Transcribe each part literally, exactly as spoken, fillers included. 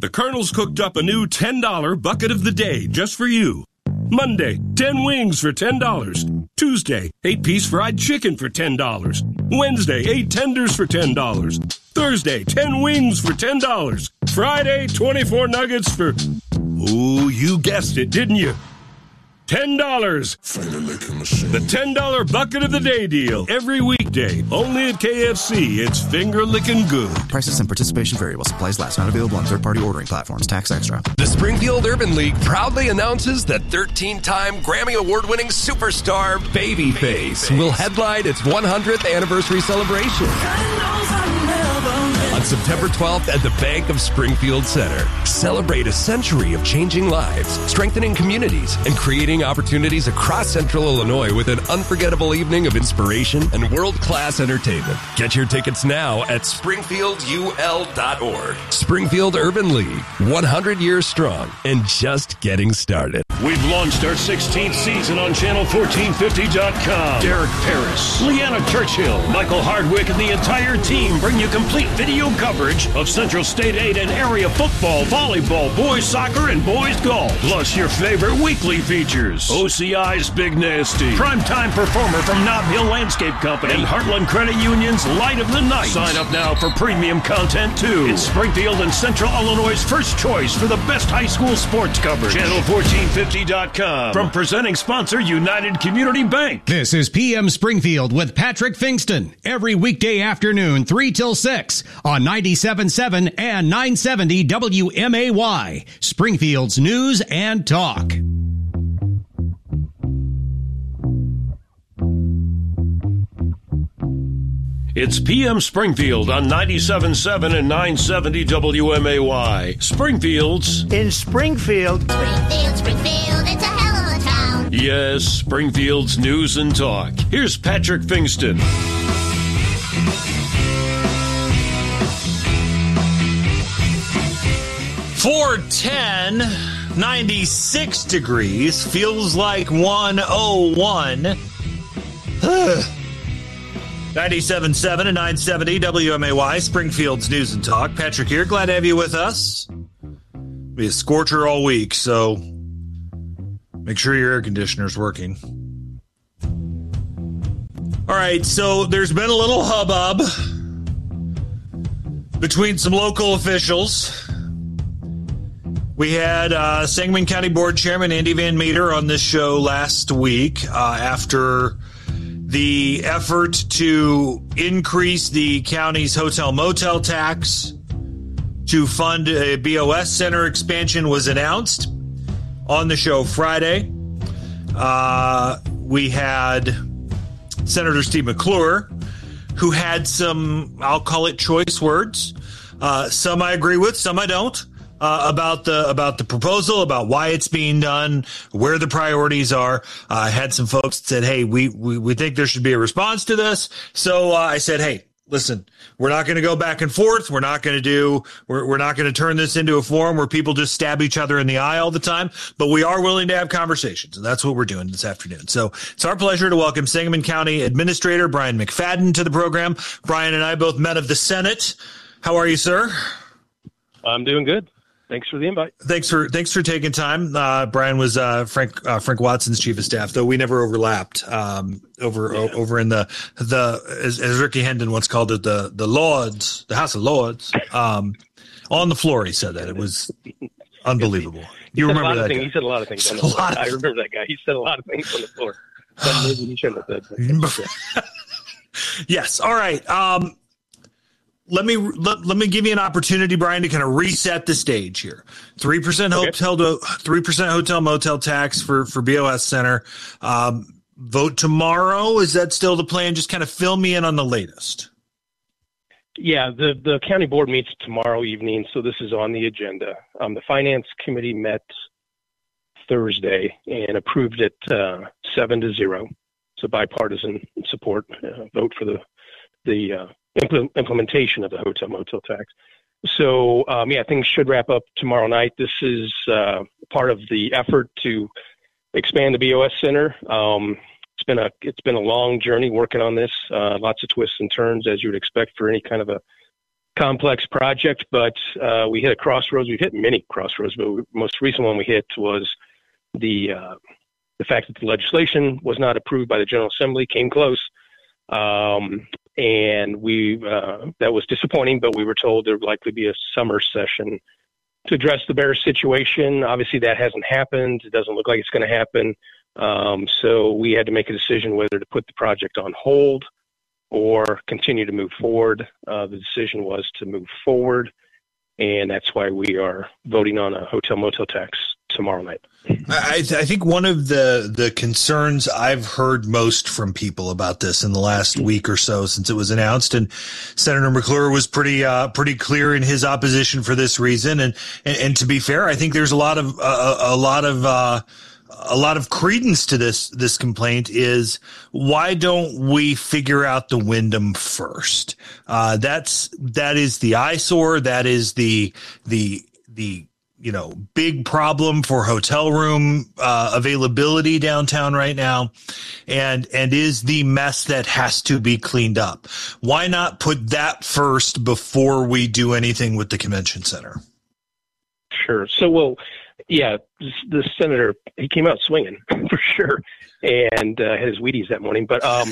the Colonel's cooked up a new ten dollar bucket of the day just for you. Monday, ten wings for ten dollars. Tuesday, eight piece fried chicken for ten dollars. Wednesday, eight tenders for ten dollars. Thursday, ten wings for ten dollars. Friday, twenty-four nuggets for... Ooh, you guessed it, didn't you? ten dollars. The ten dollar bucket of the day deal. Every weekday. Only at K F C. It's finger-licking good. Prices and participation vary while supplies last. Not available on third-party ordering platforms. Tax extra. The Springfield Urban League proudly announces that thirteen-time Grammy Award-winning superstar Babyface will headline its one hundredth anniversary celebration on September twelfth at the Bank of Springfield Center. Celebrate a century of changing lives, strengthening communities, and creating opportunities across Central Illinois with an unforgettable evening of inspiration and world-class entertainment. Get your tickets now at springfield u l dot org. Springfield Urban League, one hundred years strong and just getting started. We've launched our sixteenth season on channel fourteen fifty dot com. Derek Paris, Leanna Churchill, Michael Hardwick, and the entire team bring you complete video coverage of Central State eight and area football, volleyball, boys soccer, and boys golf. Plus your favorite weekly features. O C I's Big Nasty, primetime performer from Nob Hill Landscape Company, and Heartland Credit Union's Light of the Night. Sign up now for premium content too. It's Springfield and Central Illinois' first choice for the best high school sports coverage. channel fourteen fifty dot com. From presenting sponsor United Community Bank. This is P M Springfield with Patrick Fingston. Every weekday afternoon, three till six on ninety-seven point seven and nine seventy W M A Y. Springfield's News and Talk. It's P M Springfield on ninety-seven point seven and nine seventy W M A Y. Springfield's... In Springfield. Springfield, Springfield, it's a hell of a town. Yes, Springfield's News and Talk. Here's Patrick Fingston. four ten, ninety-six degrees, feels like one oh one. ninety-seven point seven and nine seventy W M A Y, Springfield's News and Talk. Patrick here, glad to have you with us. Be a scorcher all week, so make sure your air conditioner's working. All right, so there's been a little hubbub between some local officials. We had uh, Sangamon County Board Chairman Andy Van Meter on this show last week uh, after the effort to increase the county's hotel motel tax to fund a B O S center expansion was announced on the show Friday. Uh, we had Senator Steve McClure, who had some, I'll call it choice words. Uh, some I agree with, some I don't. Uh, about the about the proposal, about why it's being done, where the priorities are. I uh, had some folks that said, hey, we, we, we think there should be a response to this. So uh, I said, hey, listen, we're not going to go back and forth. We're not going to do, we're, we're not going to turn this into a forum where people just stab each other in the eye all the time, but we are willing to have conversations. And that's what we're doing this afternoon. So it's our pleasure to welcome Sangamon County Administrator Brian McFadden to the program. Brian and I both met of the Senate. How are you, sir? I'm doing good. Thanks for the invite. Thanks for thanks for taking time. Uh, Brian was uh, Frank uh, Frank Watson's chief of staff, though we never overlapped. Um, over yeah. o- over in the the as, as Ricky Hendon once called it, the the Lords, the House of Lords. Um, on the floor, he said that it was unbelievable. You remember that? He said a lot of things. On the floor. I remember that guy. He said a lot of things on the floor. But maybe he shouldn't have said. Yes. All right. Um, Let me let, let me give you an opportunity, Brian, to kind of reset the stage here. Three percent hotel, three percent hotel motel tax for for B O S Center. Um, vote tomorrow. Is that still the plan? Just kind of fill me in on the latest. Yeah, the the county board meets tomorrow evening, so this is on the agenda. Um, the finance committee met Thursday and approved it uh, seven to zero. So bipartisan support uh, vote for the the. Uh, implementation of the hotel motel tax. So, um, yeah, things should wrap up tomorrow night. This is uh, part of the effort to expand the B O S Center. Um, it's been a it's been a long journey working on this. Uh, lots of twists and turns, as you would expect for any kind of a complex project, but uh, we hit a crossroads. We've hit many crossroads, but the most recent one we hit was the uh, the fact that the legislation was not approved by the General Assembly, came close. Um, and we uh, that was disappointing, but we were told there would likely be a summer session to address the bear situation. Obviously, that hasn't happened. It doesn't look like it's going to happen. Um, so we had to make a decision whether to put the project on hold or continue to move forward. Uh, the decision was to move forward, and that's why we are voting on a hotel motel tax tomorrow night. I, I think one of the, the concerns I've heard most from people about this in the last week or so since it was announced, and Senator McClure was pretty uh, pretty clear in his opposition for this reason. And and, and to be fair, I think there's a lot of uh, a lot of uh, a lot of credence to this this complaint. Is why don't we figure out the Wyndham first? Uh, that's that is the eyesore. That is the the the. you know, big problem for hotel room uh, availability downtown right now, and and is the mess that has to be cleaned up. Why not put that first before we do anything with the convention center? Sure. So, well, yeah, the senator, he came out swinging for sure, and uh, had his Wheaties that morning. But um,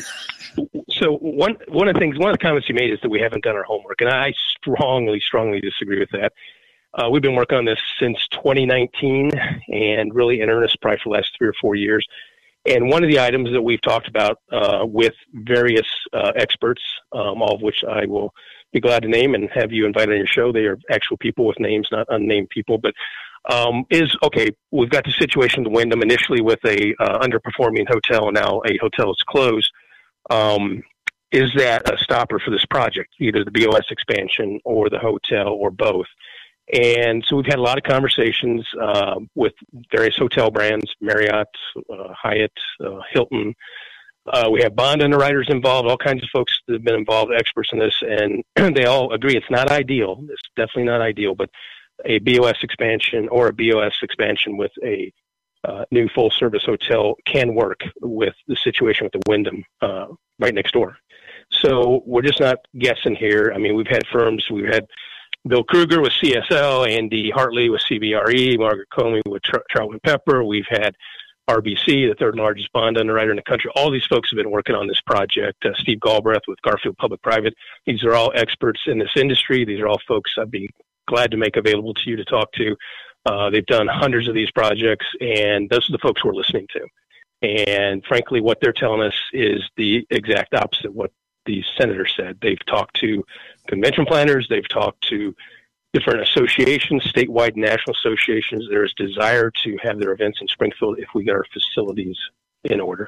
so one one of the things, one of the comments he made is that we haven't done our homework, and I strongly, strongly disagree with that. Uh, we've been working on this since twenty nineteen and really in earnest probably for the last three or four years. And one of the items that we've talked about uh, with various uh, experts, um, all of which I will be glad to name and have you invite on your show. They are actual people with names, not unnamed people, but um, is, okay, we've got the situation in Wyndham initially with a uh, underperforming hotel and now a hotel that's closed. Um, is that a stopper for this project, either the B O S expansion or the hotel or both? And so we've had a lot of conversations uh, with various hotel brands, Marriott, uh, Hyatt, uh, Hilton. Uh, we have bond underwriters involved, all kinds of folks that have been involved, experts in this, and they all agree it's not ideal. It's definitely not ideal, but a B O S expansion or a B O S expansion with a uh, new full-service hotel can work with the situation with the Wyndham uh, right next door. So we're just not guessing here. I mean, we've had firms, we've had Bill Kruger with C S L, Andy Hartley with C B R E, Margaret Comey with Troutman Pepper. We've had R B C, the third largest bond underwriter in the country. All these folks have been working on this project. Uh, Steve Galbraith with Garfield Public Private. These are all experts in this industry. These are all folks I'd be glad to make available to you to talk to. Uh, they've done hundreds of these projects, and those are the folks we're listening to. And frankly, what they're telling us is the exact opposite of what the senator said. They've talked to convention planners. They've talked to different associations, statewide and national associations. There is desire to have their events in Springfield if we get our facilities in order.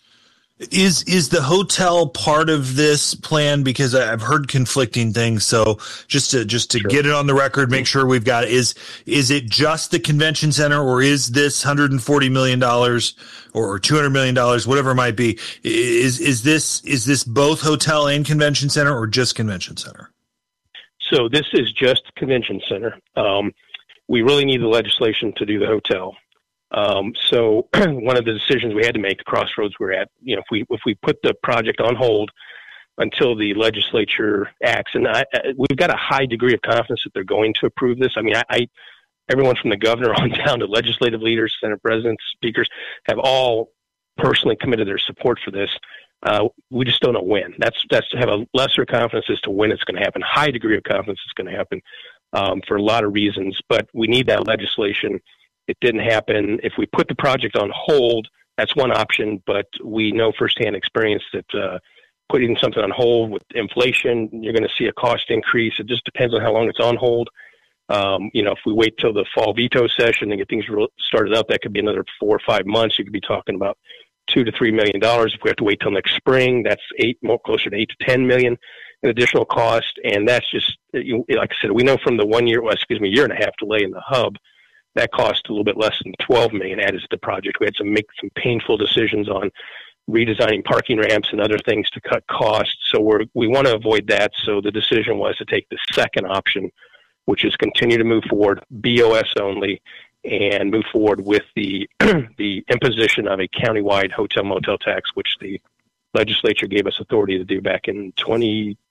Is is the hotel part of this plan? Because I've heard conflicting things. So just to just to sure. get it on the record, make sure we've got it. Is is it just the convention center, or is this one hundred forty million dollars or two hundred million dollars, whatever it might be? Is is this is this both hotel and convention center, or just convention center? So this is just convention center. Um, we really need the legislation to do the hotel. Um, so one of the decisions we had to make, the crossroads we're at, you know, if we if we put the project on hold until the legislature acts, and I, I, we've got a high degree of confidence that they're going to approve this. I mean, I, I everyone from the governor on down to legislative leaders, Senate presidents, speakers, have all personally committed their support for this. Uh, we just don't know when. That's that's to have a lesser confidence as to when it's going to happen. High degree of confidence it's going to happen um, for a lot of reasons, but we need that legislation. It didn't happen. If we put the project on hold, that's one option, but we know firsthand experience that uh, putting something on hold with inflation, you're going to see a cost increase. It just depends on how long it's on hold. Um, you know, if we wait till the fall veto session and get things started up, that could be another four or five months. You could be talking about two to three million dollars. If we have to wait till next spring, that's eight, more closer to eight to ten million in additional cost. And that's just, you, like I said, we know from the one year, well, excuse me, year and a half delay in the hub, that cost a little bit less than twelve million dollars added to the project. We had to make some painful decisions on redesigning parking ramps and other things to cut costs. So we're, we want to avoid that. So the decision was to take the second option, which is continue to move forward, B O S only, and move forward with the the imposition of a countywide hotel motel tax, which the legislature gave us authority to do back in twenty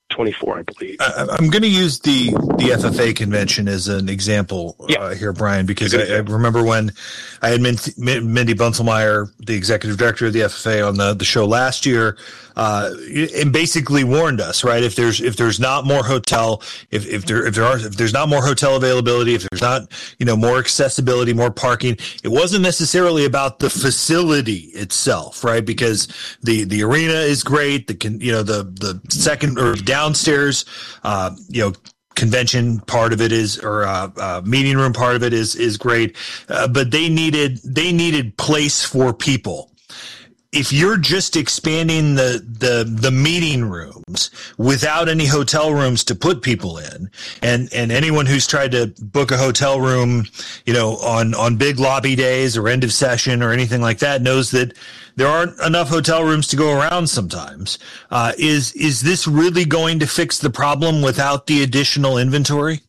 twenty-four, I believe. I, I'm going to use the, the F F A convention as an example yeah. uh, here, Brian, because I, I remember when I had Mindy, Mindy Bunselmeyer, the executive director of the F F A, on the, the show last year, uh, and basically warned us, right? If there's if there's not more hotel, if if there if there are if there's not more hotel availability, if there's not you know more accessibility, more parking, it wasn't necessarily about the facility itself, right? Because the the arena is great, the can you know the the second or downstairs, uh, you know. convention part of it is, or uh, uh, meeting room part of it is is great, uh, but they needed they needed place for people. If you're just expanding the the the meeting rooms without any hotel rooms to put people in, and and anyone who's tried to book a hotel room, you know, on on big lobby days or end of session or anything like that, knows that there aren't enough hotel rooms to go around sometimes. Uh, is is this really going to fix the problem without the additional inventory?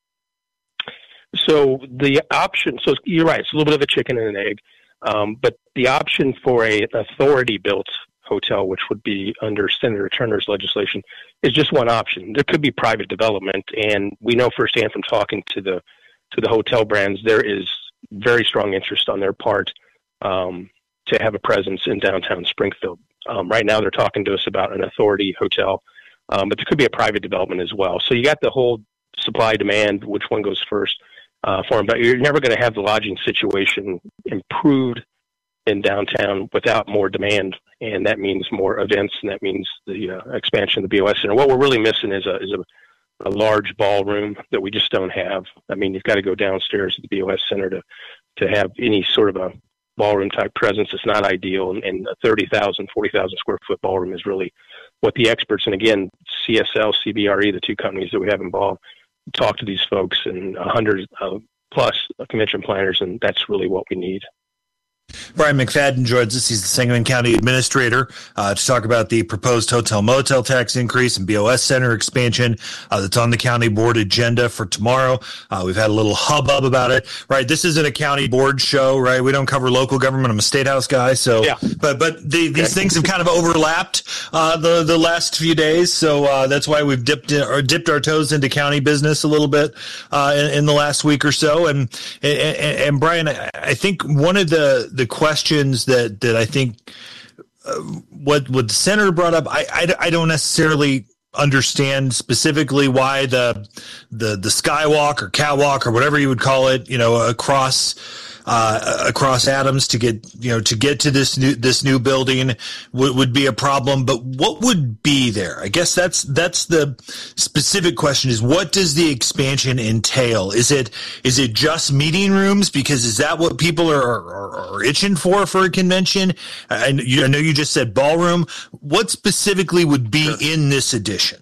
So the option, so you're right, it's a little bit of a chicken and an egg. Um, but the option for a authority-built hotel, which would be under Senator Turner's legislation, is just one option. There could be private development, and we know firsthand from talking to the to the hotel brands, there is very strong interest on their part um, to have a presence in downtown Springfield. Um, right now, they're talking to us about an authority hotel, um, but there could be a private development as well. So you got the whole supply-demand, which one goes first. Uh, for them, but you're never going to have the lodging situation improved in downtown without more demand, and that means more events, and that means the uh, expansion of the B O S Center. What we're really missing is a is a, a large ballroom that we just don't have. I mean, you've got to go downstairs to the B O S Center to to have any sort of a ballroom type presence. It's not ideal, and, and a thirty thousand, forty thousand square foot ballroom is really what the experts, and again, C S L, C B R E, the two companies that we have involved, talk to these folks and a hundred uh, plus convention planners, and that's really what we need. Brian McFadden joins us. He's the Sangamon County Administrator uh, to talk about the proposed hotel motel tax increase and B O S Center expansion uh, that's on the county board agenda for tomorrow. Uh, we've had a little hubbub about it, right? This isn't a county board show, right? We don't cover local government. I'm a state house guy, so yeah. But but the, these okay. things have kind of overlapped uh, the the last few days, so uh, that's why we've dipped in, or dipped our toes into county business a little bit uh, in, in the last week or so. And and, and Brian, I, I think one of the the questions that, that I think uh, what what the senator brought up, I, I, I don't necessarily understand specifically why the the the skywalk or catwalk or whatever you would call it, you know, across uh, across Adams to get you know to get to this new this new building would, would be a problem. But what would be there? I guess that's that's the specific question: is what does the expansion entail? Is it is it just meeting rooms? Because is that what people are are, are itching for for a convention? I, you, I know you just said ballroom. What specifically would be sure. in this addition?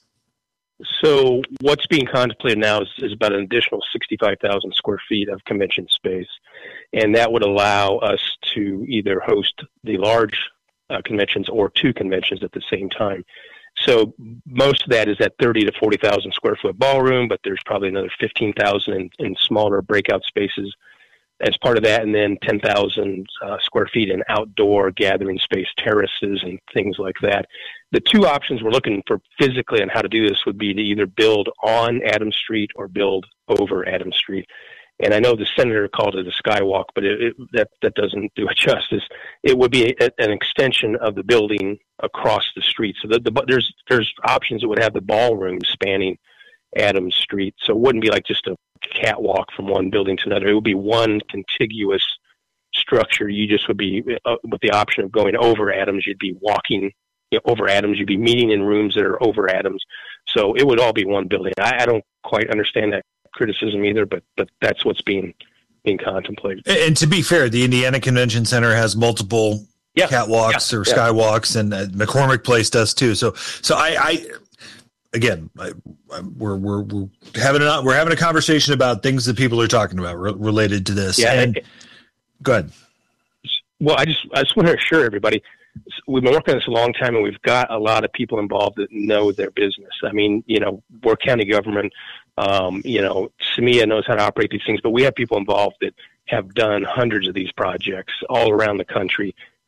So what's being contemplated now is, is about an additional sixty-five thousand square feet of convention space, and that would allow us to either host the large uh, conventions or two conventions at the same time. So most of that is that thirty to forty thousand square foot ballroom, but there's probably another fifteen thousand in, in smaller breakout spaces as part of that, and then ten thousand uh, square feet in outdoor gathering space, terraces, and things like that. The two options we're looking for physically on how to do this would be to either build on Adams Street or build over Adams Street. And I know the senator called it a skywalk, but it, it, that, that doesn't do it justice. It would be a, an extension of the building across the street. So the, the, there's there's options that would have the ballroom spanning Adams Street. So it wouldn't be like just a catwalk from one building to another. It would be one contiguous structure. You just would be, uh, with the option of going over Adams, you'd be walking you know, over Adams. You'd be meeting in rooms that are over Adams. So it would all be one building. I, I don't quite understand that criticism either, but but that's what's being being contemplated. And to be fair, the Indiana Convention Center has multiple yeah. catwalks yeah. or yeah. skywalks, and uh, McCormick Place does too. So so I. I Again, I, I, we're we're we're having a we're having a conversation about things that people are talking about re- related to this. Yeah, and, it, go ahead. Well, I just I just want to assure everybody, we've been working on this a long time, and we've got a lot of people involved that know their business. I mean, you know, we're county government. Um, you know, SMEA knows how to operate these things, but we have people involved that have done hundreds of these projects all around the country.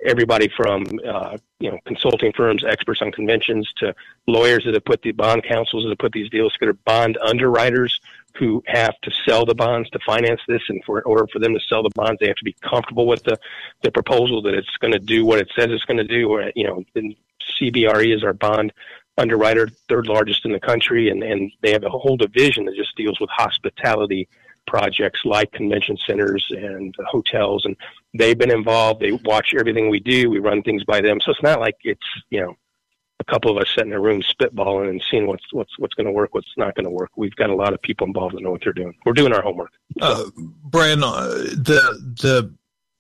everybody from uh, you know consulting firms, experts on conventions, to lawyers that have put the bond counsels that have put these deals together, bond underwriters who have to sell the bonds to finance this, and for in order for them to sell the bonds, they have to be comfortable with the, the proposal that it's going to do what it says it's going to do. Or you know, C B R E is our bond underwriter, third largest in the country, and, and they have a whole division that just deals with hospitality projects like convention centers and hotels, and they've been involved. They watch everything we do. We run things by them, so it's not like it's you know a couple of us sitting in a room spitballing and seeing what's what's what's going to work, what's not going to work. We've got a lot of people involved that know what they're doing. We're doing our homework. Uh, Brian, uh, the the.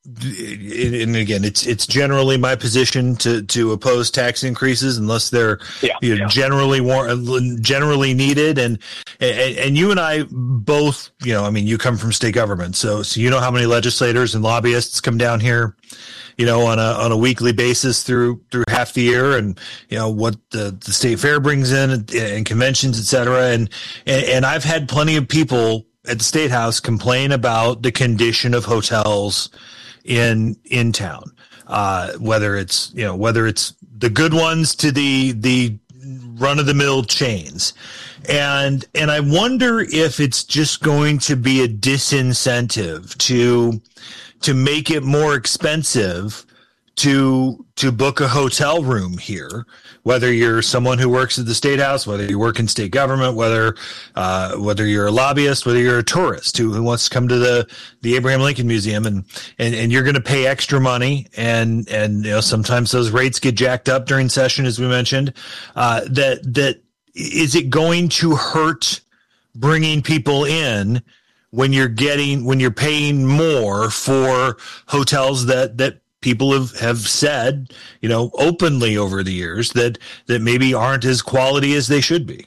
And again, it's it's generally my position to, to oppose tax increases unless they're yeah, you know, yeah. generally war- generally needed. And, and and you and I both, you know, I mean, you come from state government, so so you know how many legislators and lobbyists come down here, you know, on a on a weekly basis through through half the year, and you know what the, the state fair brings in and, and conventions, et cetera. And, and and I've had plenty of people at the State House complain about the condition of hotels in in town, uh, whether it's you know whether it's the good ones to the the run of the mill chains, and and I wonder if it's just going to be a disincentive to to make it more expensive to to book a hotel room here, whether you're someone who works at the State House, whether you work in state government, whether uh, whether you're a lobbyist, whether you're a tourist who, who wants to come to the, the Abraham Lincoln Museum, and, and, and you're going to pay extra money, and and you know sometimes those rates get jacked up during session, as we mentioned. Uh, that that is it going to hurt bringing people in when you're getting when you're paying more for hotels that that people have, have said, you know, openly over the years that, that maybe aren't as quality as they should be?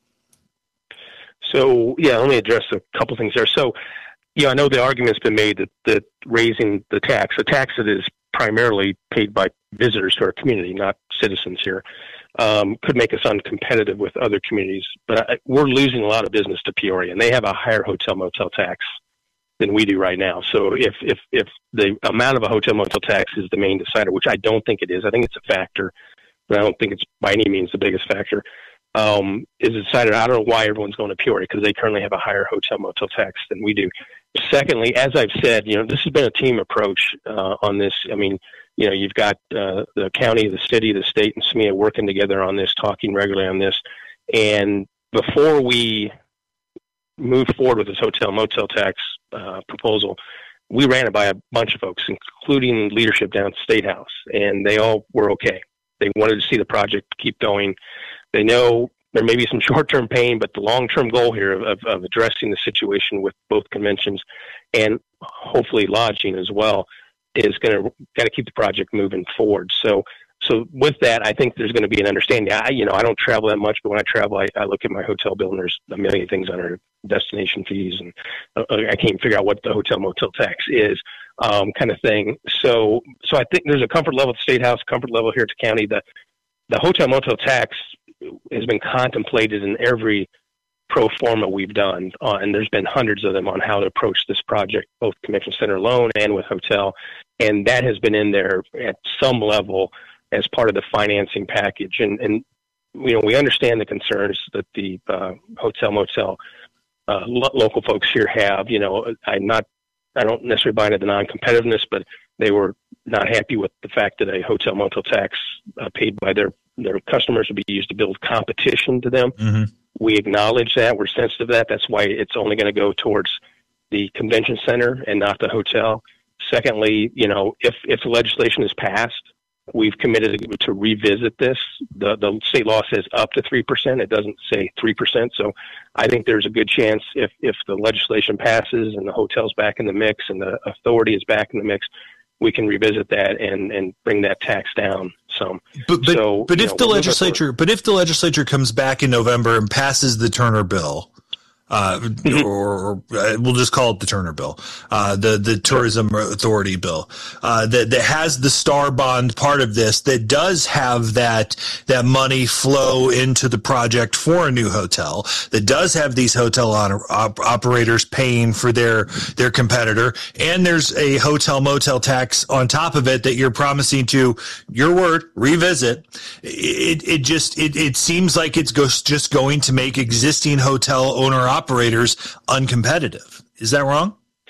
So, yeah, let me address a couple things there. So, yeah, I know the argument's been made that, that raising the tax, a tax that is primarily paid by visitors to our community, not citizens here, um, could make us uncompetitive with other communities. But I, we're losing a lot of business to Peoria, and they have a higher hotel motel tax than we do right now. So if, if, if the amount of a hotel motel tax is the main decider, which I don't think it is, I think it's a factor, but I don't think it's by any means the biggest factor, um, is decided. I don't know why everyone's going to Peoria, because they currently have a higher hotel motel tax than we do. Secondly, as I've said, you know, this has been a team approach uh, on this. I mean, you know, you've got uh, the county, the city, the state, and S M E A working together on this, talking regularly on this. And before we move forward with this hotel motel tax uh, proposal, we ran it by a bunch of folks, including leadership down at the State House, and they all were okay. They wanted to see the project keep going. They know there may be some short-term pain, but the long-term goal here of, of, of addressing the situation with both conventions and hopefully lodging as well is going to got to keep the project moving forward. So, so with that, I think there's going to be an understanding. I, you know, I don't travel that much, but when I travel, I, I look at my hotel bill and there's a million things under destination fees, and uh, I can't figure out what the hotel motel tax is, um, kind of thing. So, so I think there's a comfort level at the State House, comfort level here at the county. The the hotel motel tax has been contemplated in every pro forma we've done, uh, and there's been hundreds of them on how to approach this project, both convention center alone and with hotel, and that has been in there at some level as part of the financing package. And, and you know, we understand the concerns that the uh, hotel motel uh, lo- local folks here have. You know, I'm not, I don't necessarily buy into the non-competitiveness, but they were not happy with the fact that a hotel motel tax uh, paid by their, their customers would be used to build competition to them. Mm-hmm. We acknowledge that. We're sensitive to that. That's why it's only going to go towards the convention center and not the hotel. Secondly, you know, if, if the legislation is passed, we've committed to, to revisit this. The, the state law says up to three percent. It doesn't say three percent. So I think there's a good chance if, if the legislation passes and the hotel's back in the mix and the authority is back in the mix, we can revisit that and, and bring that tax down some. But, but, so, but if know, the we'll legislature, but if the legislature comes back in November and passes the Turner bill, Uh, or, or uh, we'll just call it the Turner bill, uh, the, the Tourism Authority bill, uh, that, that has the star bond part of this, that does have that, that money flow into the project for a new hotel, that does have these hotel on, op, operators paying for their, their competitor. And there's a hotel motel tax on top of it that you're promising to, your word, revisit. It, it just, it, it seems like it's go, just going to make existing hotel owner operators uncompetitive. Is that wrong?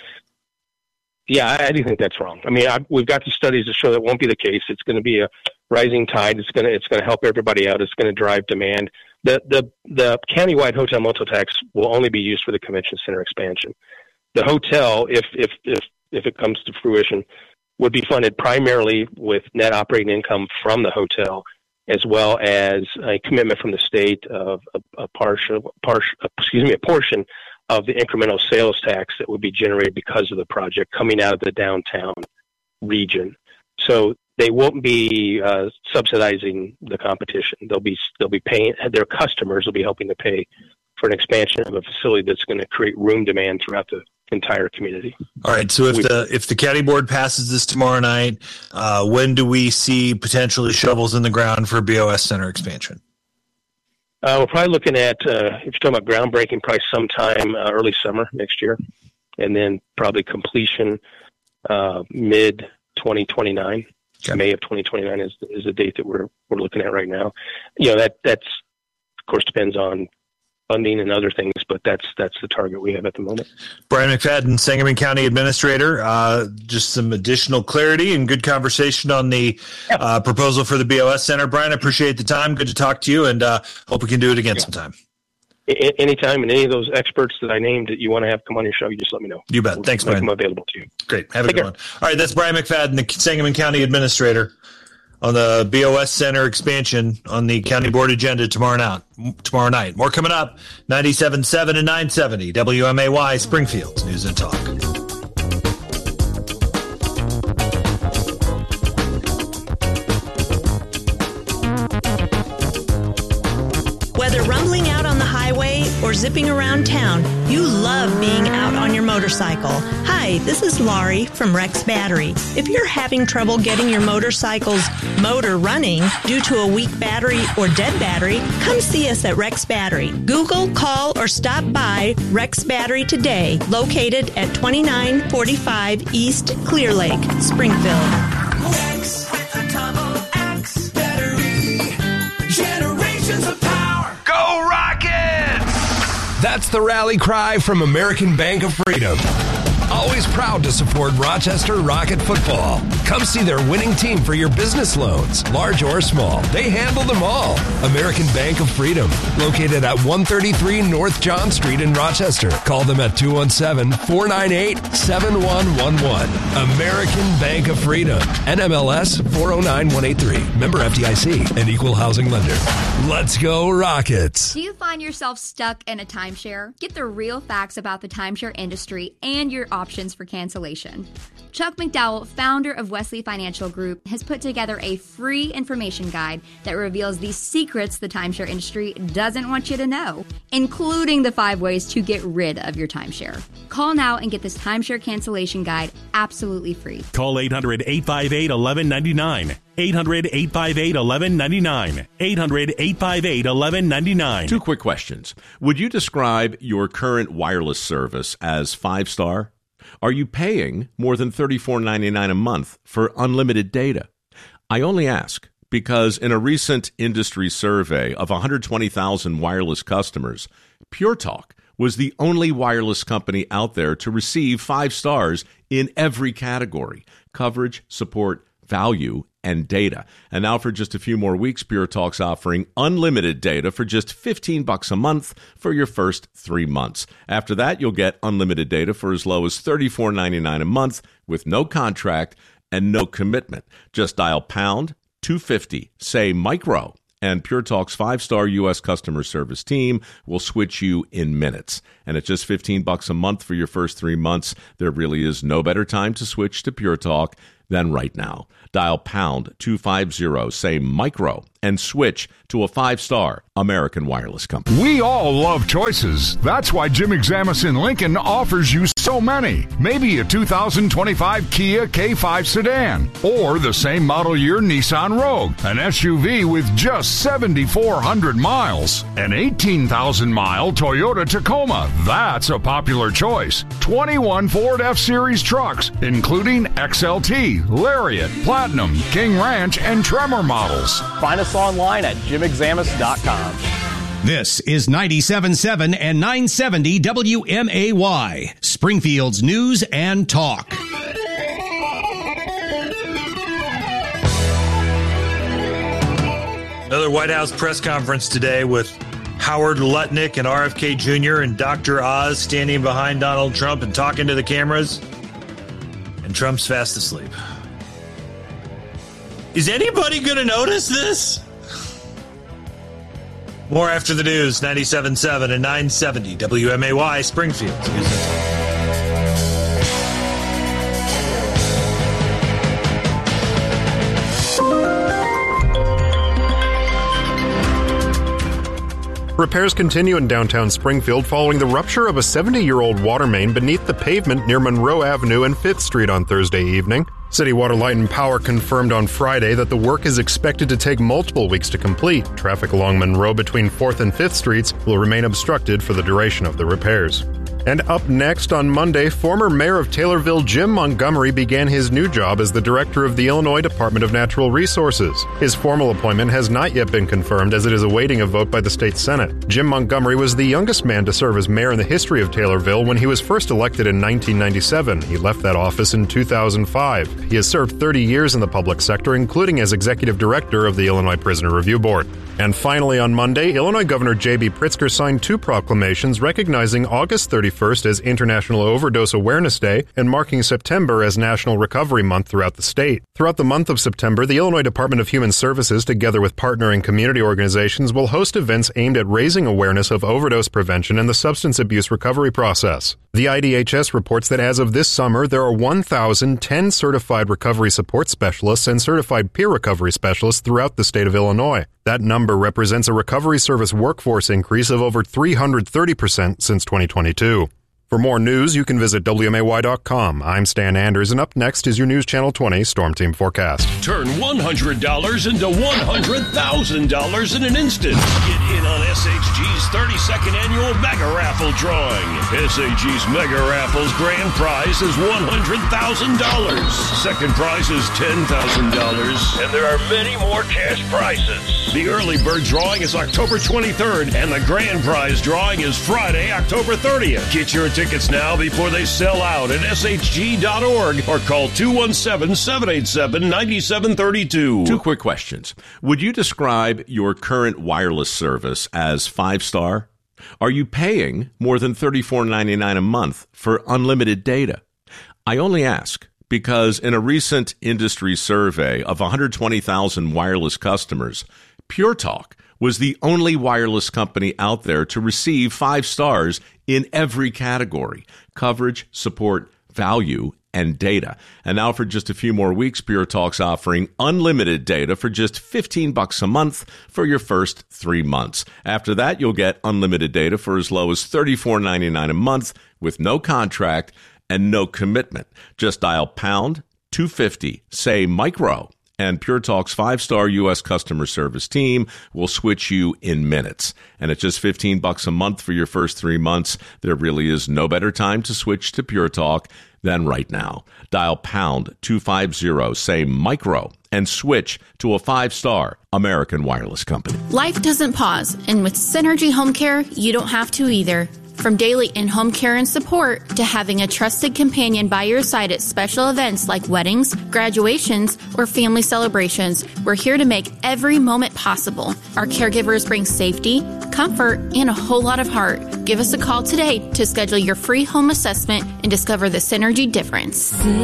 Yeah, I do think that's wrong. I mean, I, we've got the studies that show that won't be the case. It's going to be a rising tide. It's going to it's going to help everybody out. It's going to drive demand. The the the countywide hotel motel tax will only be used for the convention center expansion. The hotel, if if if if it comes to fruition, would be funded primarily with net operating income from the hotel, as well as a commitment from the state of a, a partial, partial, excuse me, a portion of the incremental sales tax that would be generated because of the project coming out of the downtown region. So they won't be uh, subsidizing the competition. They'll be they'll be paying, their customers will be helping to pay for an expansion of a facility that's going to create room demand throughout the entire community. All right. So if the if the county board passes this tomorrow night, uh, when do we see potentially shovels in the ground for B O S Center expansion? Uh, we're probably looking at, uh, if you're talking about groundbreaking, probably sometime uh, early summer next year, and then probably completion uh, mid twenty twenty-nine. Okay. May of twenty twenty-nine is is the date that we're we're looking at right now. You know, that that's of course depends on funding and other things, but that's that's the target we have at the moment. Brian McFadden, Sangamon County Administrator, uh, just some additional clarity and good conversation on the yeah. uh, proposal for the B O S Center. Brian, I appreciate the time. Good to talk to you, and uh, hope we can do it again yeah. sometime. A- anytime, and any of those experts that I named that you want to have come on your show, you just let me know. You bet. We'll Thanks, Brian. I'm available to you. Great. Have a Take good care. one. All right, that's Brian McFadden, the Sangamon County Administrator, on the B O S Center expansion on the county board agenda tomorrow night. Tomorrow night. More coming up. ninety-seven point seven and nine seventy W M A Y, Springfield's News and Talk. Whether rumbling out on the highway or zipping around town, you love being out on your motorcycle. Hi, this is Laurie from Rex Battery. If you're having trouble getting your motorcycle's motor running due to a weak battery or dead battery, come see us at Rex Battery. Google, call, or stop by Rex Battery today, located at twenty-nine forty-five East Clear Lake, Springfield. Rex with a double X battery. Generations of power. Go Rockets! That's the rally cry from American Bank of Freedom. Always proud to support Rochester Rocket football. Come see their winning team for your business loans, large or small. They handle them all. American Bank of Freedom, located at one thirty-three North John Street in Rochester. Call them at two one seven, four nine eight, seven one one one. American Bank of Freedom, N M L S four oh nine one eight three. Member F D I C, an equal housing lender. Let's go Rockets. Do you find yourself stuck in a timeshare? Get the real facts about the timeshare industry and your options for cancellation. Chuck McDowell, founder of Wesley Financial Group, has put together a free information guide that reveals the secrets the timeshare industry doesn't want you to know, including the five ways to get rid of your timeshare. Call now and get this timeshare cancellation guide absolutely free. Call eight hundred, eight five eight, one one nine nine. eight hundred, eight five eight, one one nine nine. eight hundred, eight five eight, one one nine nine. Two quick questions. Would you describe your current wireless service as five-star? Are you paying more than thirty-four ninety-nine a month for unlimited data? I only ask because in a recent industry survey of one hundred twenty thousand wireless customers, Pure Talk was the only wireless company out there to receive five stars in every category: coverage, support, value, and data. And now for just a few more weeks, Pure Talk's offering unlimited data for just fifteen bucks a month for your first three months. After that, you'll get unlimited data for as low as thirty-four ninety-nine a month with no contract and no commitment. Just dial pound two fifty, say micro, and Pure Talk's five-star U S customer service team will switch you in minutes. And at just fifteen bucks a month for your first three months, there really is no better time to switch to Pure Talk then right now, dial pound two fifty, say micro, and switch to a five-star American Wireless company. We all love choices. That's why Jim Examus in Lincoln offers you so many. Maybe a two thousand twenty-five Kia K five sedan, or the same model year Nissan Rogue, an S U V with just seven thousand four hundred miles. An eighteen thousand mile Toyota Tacoma. That's a popular choice. twenty-one Ford F-Series trucks, including X L T, Lariat, Platinum, King Ranch, and Tremor models. Find us online at jim examus dot com. This is ninety-seven point seven and nine seventy W M A Y, Springfield's News and Talk. Another White House press conference today with Howard Lutnick and R F K Junior and Doctor Oz standing behind Donald Trump and talking to the cameras. And Trump's fast asleep. Is anybody going to notice this? More after the news, ninety-seven point seven and nine seventy W M A Y, Springfield. Repairs continue in downtown Springfield following the rupture of a seventy-year-old water main beneath the pavement near Monroe Avenue and fifth Street on Thursday evening. City Water, Light and Power confirmed on Friday that the work is expected to take multiple weeks to complete. Traffic along Monroe between fourth and fifth Streets will remain obstructed for the duration of the repairs. And up next on Monday, former mayor of Taylorville Jim Montgomery began his new job as the director of the Illinois Department of Natural Resources. His formal appointment has not yet been confirmed as it is awaiting a vote by the state Senate. Jim Montgomery was the youngest man to serve as mayor in the history of Taylorville when he was first elected in nineteen ninety-seven. He left that office in two thousand five. He has served thirty years in the public sector, including as executive director of the Illinois Prisoner Review Board. And finally on Monday, Illinois Governor J B Pritzker signed two proclamations recognizing August thirty-first as International Overdose Awareness Day and marking September as National Recovery Month throughout the state. Throughout the month of September, the Illinois Department of Human Services, together with partnering community organizations, will host events aimed at raising awareness of overdose prevention and the substance abuse recovery process. The I D H S reports that as of this summer, there are one thousand ten certified recovery support specialists and certified peer recovery specialists throughout the state of Illinois. That number represents a recovery service workforce increase of over three hundred thirty percent since twenty twenty-two. For more news, you can visit W M A Y dot com. I'm Stan Anders, and up next is your News Channel twenty Storm Team Forecast. Turn one hundred dollars into one hundred thousand dollars in an instant. Get in on S H G's thirty-second annual Mega Raffle drawing. S H G's Mega Raffle's grand prize is one hundred thousand dollars. Second prize is ten thousand dollars. And there are many more cash prizes. The early bird drawing is October twenty-third, and the grand prize drawing is Friday, October thirtieth. Get your tickets now before they sell out at S H G dot org or call two one seven, seven eight seven, nine seven three two. Two quick questions. Would you describe your current wireless service as five-star? Are you paying more than thirty-four ninety-nine a month for unlimited data? I only ask because in a recent industry survey of one hundred twenty thousand wireless customers, Pure Talk was the only wireless company out there to receive five stars in every category: coverage, support, value, and data. And now for just a few more weeks, Pure Talk's offering unlimited data for just fifteen bucks a month for your first three months. After that, you'll get unlimited data for as low as thirty-four ninety-nine a month with no contract and no commitment. Just dial pound two fifty, say micro, and Pure Talk's five-star U S customer service team will switch you in minutes. And at just fifteen bucks a month for your first three months, there really is no better time to switch to Pure Talk than right now. Dial pound two fifty, say micro, and switch to a five-star American Wireless company. Life doesn't pause, and with Synergy Home Care, you don't have to either. From daily in-home care and support to having a trusted companion by your side at special events like weddings, graduations, or family celebrations, we're here to make every moment possible. Our caregivers bring safety, comfort, and a whole lot of heart. Give us a call today to schedule your free home assessment and discover the Synergy difference.